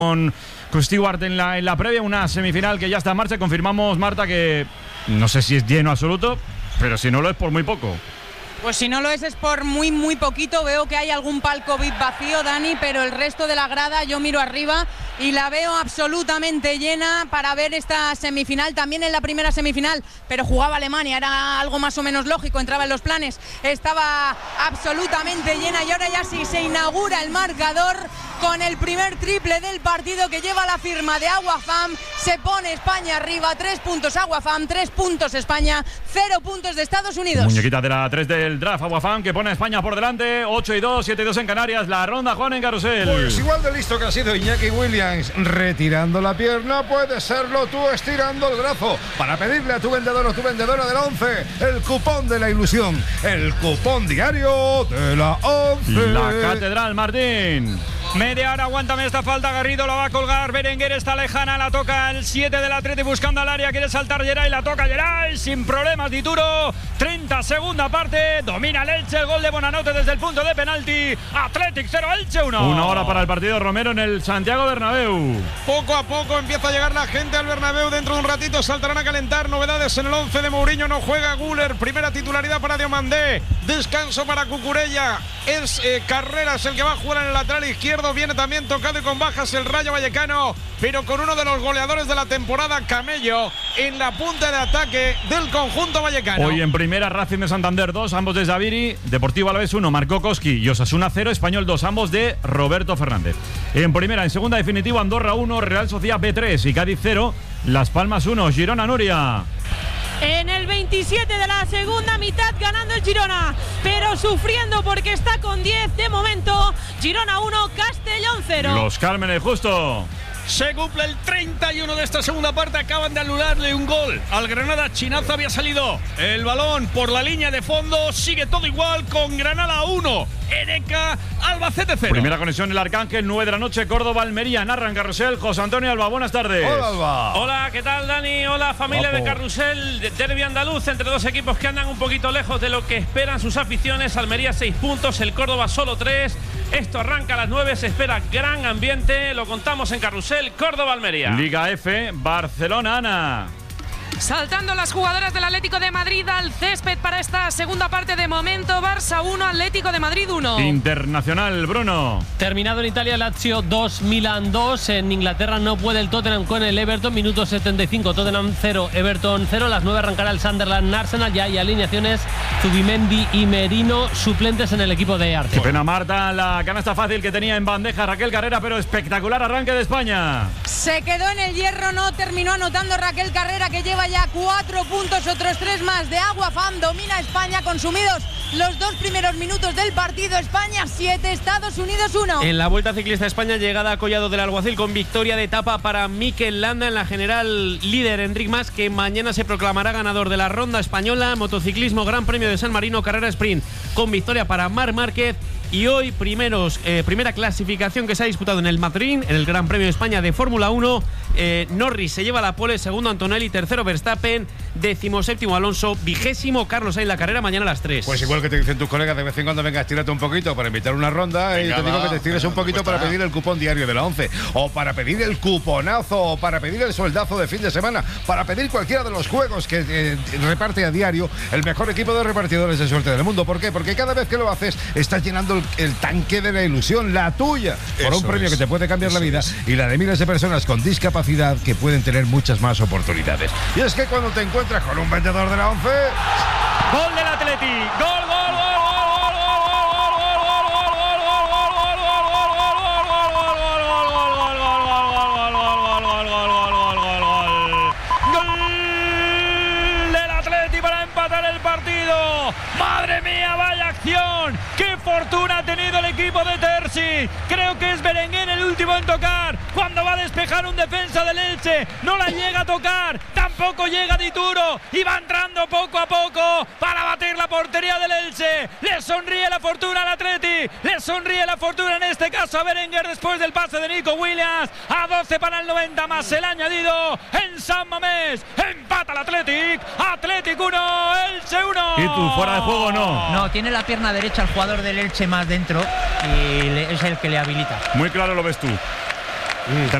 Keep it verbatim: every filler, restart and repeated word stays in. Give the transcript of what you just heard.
con Stewart en la, en la previa, una semifinal que ya está en marcha. Confirmamos, Marta, que no sé si es lleno absoluto, pero si no lo es por muy poco. Pues si no lo es, es por muy, muy poquito. Veo que hay algún palco V I P vacío, Dani, pero el resto de la grada, yo miro arriba y la veo absolutamente llena para ver esta semifinal. También en la primera semifinal, pero jugaba Alemania, era algo más o menos lógico, entraba en los planes. Estaba absolutamente llena y ahora ya sí se inaugura el marcador con el primer triple del partido que lleva la firma de Aguafam. Se pone España arriba, tres puntos Aguafam, tres puntos España, cero puntos de Estados Unidos. Muñequita de la tres del draft, Aguafam, que pone a España por delante, ocho y dos, siete y dos en Canarias. La ronda, Juan, en Carrusel. Pues igual de listo que ha sido Iñaki Williams retirando la pierna, puedes serlo tú estirando el brazo para pedirle a tu vendedor o tu vendedora del once el cupón de la ilusión, el cupón diario de la once. La Catedral, Martín. Media hora, aguántame esta falta, Garrido la va a colgar, Berenguer está lejana, la toca el siete del Atleti buscando al área, quiere saltar Geray, la toca Geray, sin problemas Dituro, treinta segunda parte, domina el Elche, el gol de Bonanote desde el punto de penalti, Athletic cero, Elche uno. Una hora para el partido, Romero, en el Santiago Bernabéu. Poco a poco empieza a llegar la gente al Bernabéu, dentro de un ratito saltarán a calentar, novedades en el once de Mourinho, no juega Güler, primera titularidad para Diomandé, descanso para Cucurella, es eh, Carreras el que va a jugar en el lateral izquierdo. Viene también tocado y con bajas el Rayo Vallecano, pero con uno de los goleadores de la temporada, Camello, en la punta de ataque del conjunto vallecano. Hoy en primera, Racing de Santander dos, ambos de Xaviri, Deportivo Alavés uno, marcó Koski y Osasuna cero, Español dos, ambos de Roberto Fernández. En primera, en segunda, definitivo, Andorra uno, Real Sociedad B tres y Cádiz cero, Las Palmas uno, Girona, Nuria. En el veintisiete de la segunda mitad ganando el Girona, pero sufriendo porque está con diez de momento. Girona uno, Castellón cero. Los Cármenes, justo. Se cumple el treinta y uno de esta segunda parte. Acaban de anularle un gol al Granada. Chinazo había salido el balón por la línea de fondo. Sigue todo igual con Granada uno, Ereca, Albacete cero. Primera conexión el Arcángel, nueve de la noche, Córdoba, Almería. Narra en Carrusel, José Antonio Alba. Buenas tardes. Hola, Alba. Hola, ¿qué tal, Dani? Hola, familia Guapo. de Carrusel. Derbi andaluz entre dos equipos que andan un poquito lejos de lo que esperan sus aficiones. Almería seis puntos, el Córdoba solo tres. Esto arranca a las nueve, se espera gran ambiente. Lo contamos en Carrusel, Córdoba-Almería. Liga F, Barcelona, Ana. Saltando las jugadoras del Atlético de Madrid al césped para esta segunda parte. De momento, Barça uno, Atlético de Madrid uno. Internacional, Bruno. Terminado en Italia, Lazio dos, Milan dos. En Inglaterra no puede el Tottenham con el Everton. Minuto setenta y cinco, Tottenham cero, Everton cero. Las nueve arrancará el Sunderland, Arsenal. Ya hay alineaciones, Zubimendi y Merino, suplentes en el equipo de Arte. Qué pena, Marta, la canasta fácil que tenía en bandeja Raquel Carrera, pero espectacular arranque de España. Se quedó en el hierro, no terminó anotando Raquel Carrera, que lleva ya cuatro puntos, otros tres más de Aguafam. Domina España, consumidos los dos primeros minutos del partido. España siete, Estados Unidos uno. En la Vuelta Ciclista España, llegada a Collado del Alguacil con victoria de etapa para Mikel Landa. En la general, líder Enric Mas, que mañana se proclamará ganador de la Ronda Española. Motociclismo, Gran Premio de San Marino, carrera sprint con victoria para Marc Márquez. Y hoy primeros, eh, primera clasificación que se ha disputado en el Madrid, en el Gran Premio de España de Fórmula uno. Eh, Norris se lleva la pole, segundo Antonelli, tercero Verstappen, decimoséptimo Alonso, vigésimo Carlos Sainz. La carrera mañana a las tres. Pues igual que te dicen tus colegas de vez en cuando, venga, estírate un poquito para invitar una ronda. Venga, y te digo va, que te estires un poquito para pedir el cupón diario de la once, o para pedir el cuponazo, o para pedir el soldazo de fin de semana, para pedir cualquiera de los juegos que eh, reparte a diario el mejor equipo de repartidores de suerte del mundo. ¿Por qué? Porque cada vez que lo haces estás llenando el, el tanque de la ilusión, la tuya, por un premio es, que te puede cambiar la vida es. y la de miles de personas con discapacidad que pueden tener muchas más oportunidades. Y es que cuando te encuentras con un vendedor de la once... Gol del Atleti, gol, gol, gol. ¡Madre mía, vaya acción! ¡Qué fortuna ha tenido el equipo de Terzi! Creo que es Berenguer el último en tocar. Cuando va a despejar un defensa del Elche, no la llega a tocar. Tampoco llega Dituro. Y va entrando poco a poco para batir la portería del Elche. Le sonríe la fortuna al Atleti. Le sonríe la fortuna en este caso a Berenguer después del pase de Nico Williams. A doce para el noventa más el añadido en San Mamés. Empata el Athletic. Athletic uno, Elche uno. ¿Y tú fuera de juego o no? No, tiene la pierna derecha el jugador del Elche más dentro y le, es el que le habilita. Muy claro lo ves tú. Mm.